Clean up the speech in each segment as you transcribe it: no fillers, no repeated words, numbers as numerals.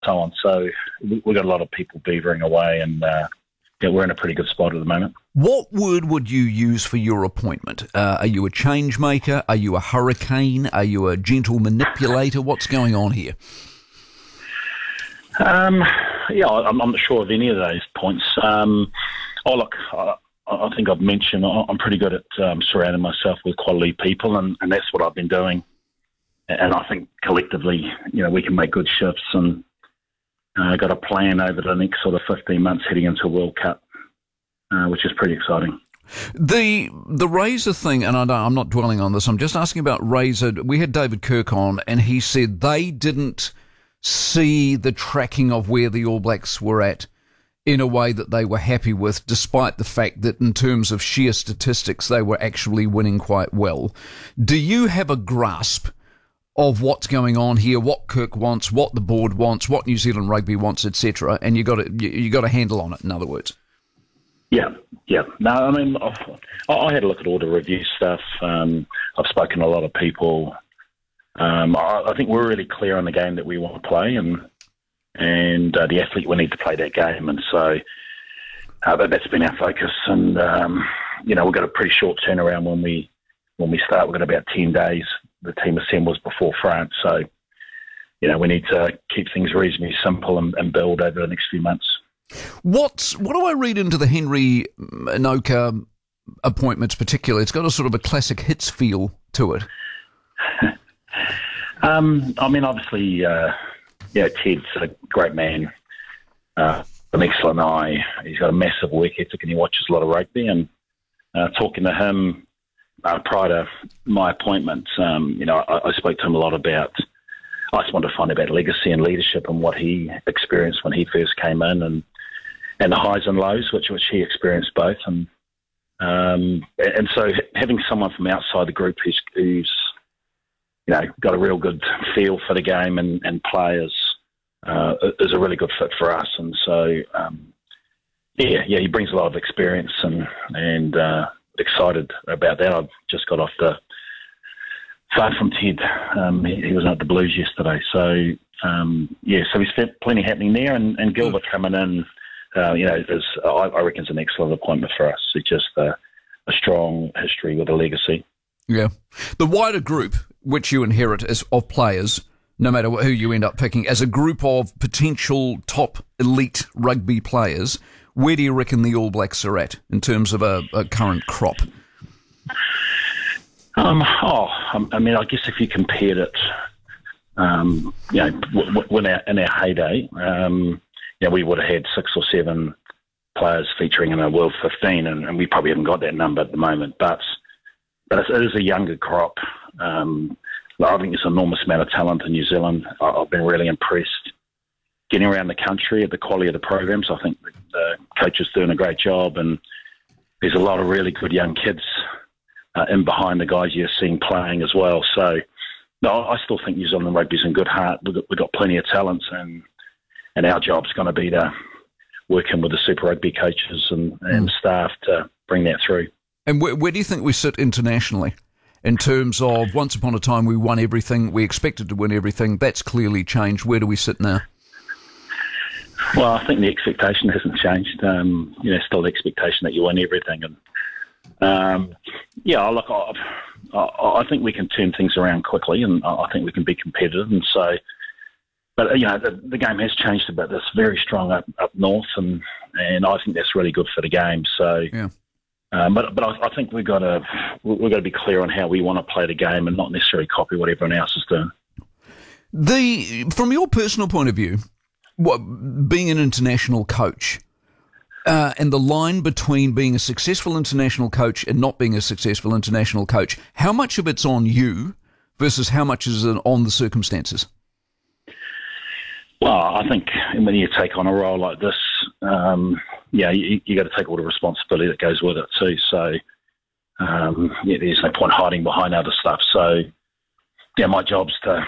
so on. So we've got a lot of people beavering away, and we're in a pretty good spot at the moment. What word would you use for your appointment? Are you a change maker? Are you a hurricane? Are you a gentle manipulator? What's going on here? I'm not sure of any of those points. I think I've mentioned I'm pretty good at surrounding myself with quality people, and that's what I've been doing. And I think collectively, we can make good shifts, and got a plan over the next sort of 15 months heading into World Cup, which is pretty exciting. The Razor thing, and I'm not dwelling on this, I'm just asking about Razor. We had David Kirk on, and he said they didn't see the tracking of where the All Blacks were at in a way that they were happy with, despite the fact that in terms of sheer statistics, they were actually winning quite well. Do you have a grasp of what's going on here, what Kirk wants, what the board wants, what New Zealand Rugby wants, etc., and you got a handle on it, in other words? Yeah. No, I mean, I had a look at all the review stuff. I've spoken to a lot of people. I think we're really clear on the game that we want to play, and the athlete will need to play that game, and so that's been our focus. And we've got a pretty short turnaround when we start. We've got about 10 days. The team assembles before France, so we need to keep things reasonably simple and build over the next few months. What do I read into the Henry Inoka appointments particularly? It's got a sort of a classic hits feel to it. I mean, obviously, Ted's a great man, an excellent eye. He's got a massive work ethic, and he watches a lot of rugby. And talking to him prior to my appointment, I spoke to him a lot about. I just wanted to find about legacy and leadership and what he experienced when he first came in, and the highs and lows, which he experienced both. And so having someone from outside the group who's got a real good feel for the game and players is a really good fit for us. And so, he brings a lot of experience and excited about that. I've just got off the phone from Ted. He was at the Blues yesterday. So, so he's plenty happening there. And Gilbert coming in, I reckon is an excellent appointment for us. It's just a strong history with a legacy. Yeah. The wider group, which you inherit as of players, no matter who you end up picking, as a group of potential top elite rugby players, where do you reckon the All Blacks are at in terms of a current crop? I guess if you compared it, in our heyday, we would have had 6 or 7 players featuring in a World 15, and we probably haven't got that number at the moment, but it is a younger crop. I think there's an enormous amount of talent in New Zealand. I've been really impressed getting around the country at the quality of the programs. I think the coach is doing a great job, and there's a lot of really good young kids in behind the guys you're seeing playing as well. So, no, I still think New Zealand rugby's in good heart. We've got plenty of talents, and our job's going to be to work in with the Super Rugby coaches and staff to bring that through. And where do you think we sit internationally in terms of once upon a time we won everything, we expected to win everything, that's clearly changed. Where do we sit now? Well, I think the expectation hasn't changed. Still the expectation that you win everything. And I think we can turn things around quickly, and I think we can be competitive. And so, but the game has changed a bit. It's very strong up north, and I think that's really good for the game. So, yeah. But I think we've got to be clear on how we want to play the game, and not necessarily copy what everyone else is doing. From your personal point of view, being an international coach, and the line between being a successful international coach and not being a successful international coach, how much of it's on you versus how much is it on the circumstances? Well, I think when you take on a role like this, you got to take all the responsibility that goes with it too. So, there's no point hiding behind other stuff. So, my job's to,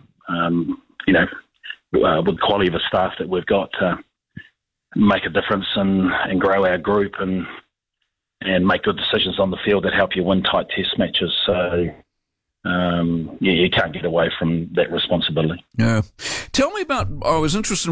with the quality of the staff that we've got, to make a difference and grow our group and make good decisions on the field that help you win tight test matches. So, you can't get away from that responsibility. Yeah. Tell me about, I was interested